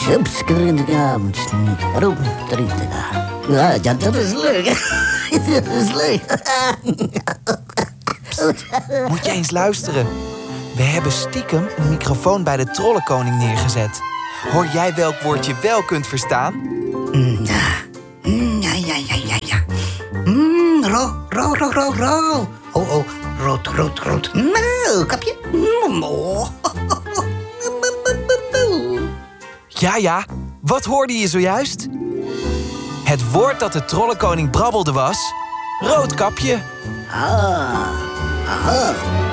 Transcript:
Ja, dat is leuk. Dat is leuk. Moet je eens luisteren. We hebben stiekem een microfoon bij de trollenkoning neergezet. Hoor jij welk woord je wel kunt verstaan? Ja. Ro. Oh, rood. Kapje. Ja, wat hoorde je zojuist? Het woord dat de trollenkoning brabbelde was... Roodkapje. Ah.